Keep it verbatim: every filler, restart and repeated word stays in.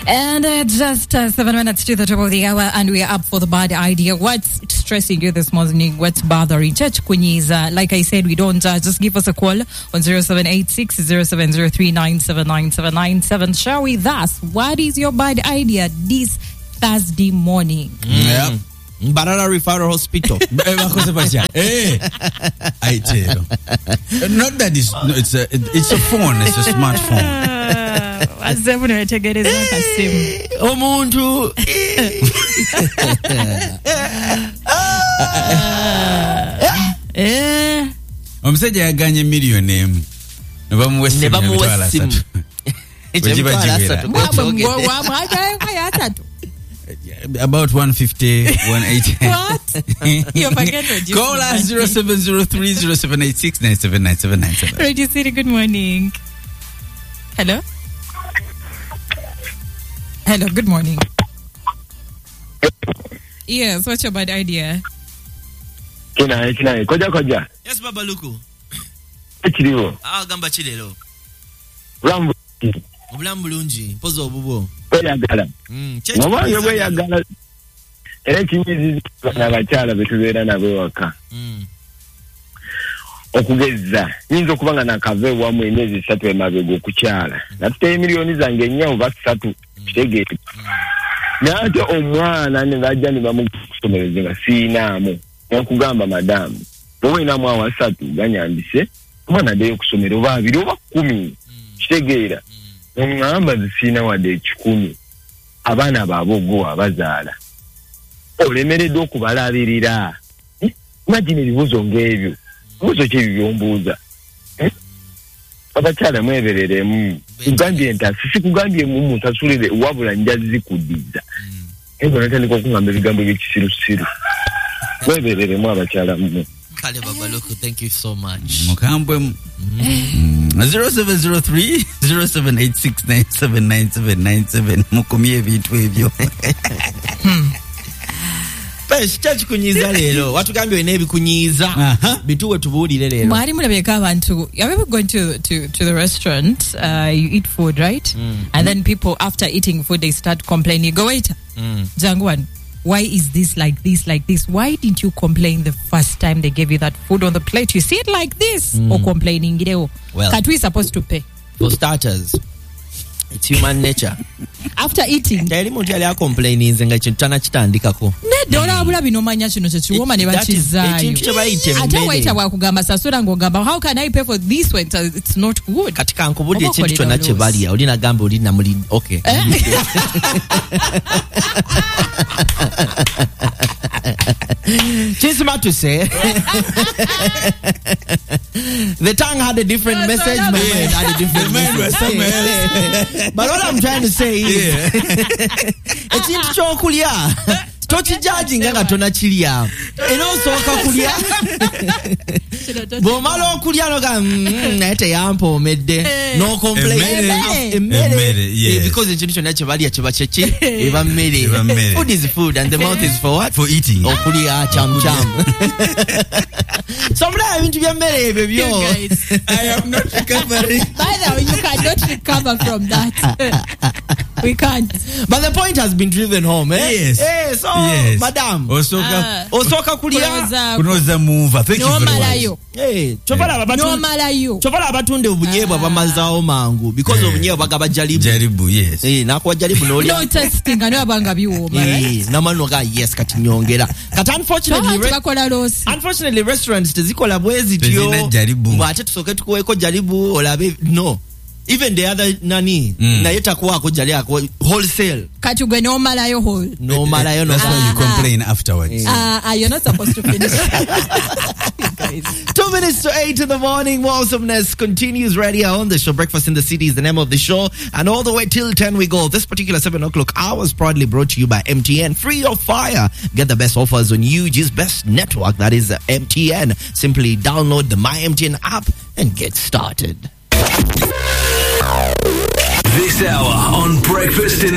And uh, just uh, seven minutes to the top of the hour, and we are up for the bad idea. What's stressing you this morning? What's bothering? Church Kunyiza, like I said, we don't uh, just give us a call on zero seven eight six zero seven zero three nine seven nine seven nine seven. Share with us, what is your bad idea this Thursday morning? Mm. Yeah. Barara Referral Hospital. Hey, I tell you. Not that it's no, it's a it's a phone. It's a smartphone. Omuntu. Eh. Omusajja yaganye million emu. Ne bamuwesa emitwalo asatu. Ekiba kibera. About one fifty, one eighty. What? You're forgetting. Call us zero seven zero three zero seven eight six nine seven nine seven nine seven. Radio City, good morning. Hello? Hello, good morning. Yes, what's your bad idea? Kina, kina, koja koja. Yes, Baba Luku. Ekiriwo. Ah, gamba chilelo. Rambu. Obulamu bulungi, pozo obubo. Oyagala. Mm, Mama yowe yagala. Era kinyizi na bakyala betubeera nabo waka. Mm. Okugeza. Nyinza okubanga nakave wamu emyezi esatu emabega okukyala. Natute miliyoni zange nnya oba ssatu kitegeete. Nate omwana ne bajja ne bamukusomereza nga siinaamu. Nkugamba madamu. Wowe na mwa wasatu ganyambise. Omwana deyo kusomera oba abiri oba kumi. Kitegeera. Ngamba zisina wadde ekikumi abaana babogo abazaala olemeredde okubalabirira. Imagine ebibuzo ng'ebyo buzo ki byombuuza abakyala mwebereremu kugambye ntasi sikugambye mu muntu asulire wabula njazikuddiza ego natandika okungamba ebigambo by'ekisirusiru mwebereremu abakyala mu Kale Baba Luku, thank you so much. Mukambwe mm. zero seven zero three zero seven eight six nine seven nine seven nine seven. Mukumye ebintu ebyo. Pesh chachi kunyiza lero. Watu kambi wene ebikunyiza. Bituwe tubuulire lero. Mwari mulabeka abantu. Have you ever gone to to to the restaurant? Uh, you eat food, right? Mm. And then people after eating food they start complaining. Go waiter. Mm. Jangwan. Why is this like this, like this? Why didn't you complain the first time they gave you that food on the plate? You see it like this? Mm. Or complaining? Well, can't we supposed to pay? For starters, it's human nature. After eating, tell muntu yali complaining nze nga kintu tana kitandikako. Ne dola abula binomanya kino kye kiwoma ne bakizayo. Ekintu kye bayite mmere. Ate waita bwakugamba sasula ng'ogamba how can I pay for this when it's not good? Katika nkubudde ekintu kyonna kye balya olina gamba olina muli okay. Just about to say the tongue had a different yes, message, my yeah. mind had a different message. But what I'm trying to say is ekintu ky'okulya tokijaji nga tona chilya era osooka kulya bw'omala okulya noga naye teyampomedde no complain emmere because ekintu kyonna kye balya kiba kyeki eba mmere. Food is food and the mouth is for what? For eating. Okulya cham cham. So mna ebintu bya mmere ebyo byo. I am not recovering. By the way, you cannot recover from that. We can't. But the point has been driven home, eh? Yes. Eh, so, yes. Madam. Osoka. Uh, osoka kulia. Kunoza move. Thank no you very malayo. much. Eh, chovala abatu. No malayo. Chovala abatunde obunyebwa bamazao mangu because obunyebwa bagaba jalibu. Jalibu, yes. Eh, nakwa jalibu no no testing ano abanga biwoma, right? Eh, namano ga yes kati nyongera. Kati unfortunately, re- unfortunately restaurants tezikola bwezi tyo. Jalibu. Bate tusoke tukuweko jalibu olabe no. Even the other nani mm. na yeta kwako jali yako wholesale kati gwe no malayo whole no malayo no. That's why you complain afterwards. Ah, uh, uh, you're not supposed to finish. Two minutes to eight in the morning. Awesomeness continues right here on the show. Breakfast in the City is the name of the show, and all the way till ten we go. This particular seven o'clock hour is proudly brought to you by M T N. Free of fire. Get the best offers on U G's best network, that is M T N. Simply download the My M T N app and get started. This hour on Breakfast in the